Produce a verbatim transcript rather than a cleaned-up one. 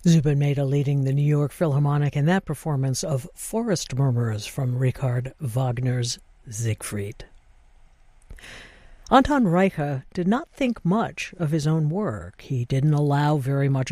Zubin Mehta leading the New York Philharmonic in that performance of Forest Murmurs from Richard Wagner's Siegfried. Anton Reicha did not think much of his own work. He didn't allow very much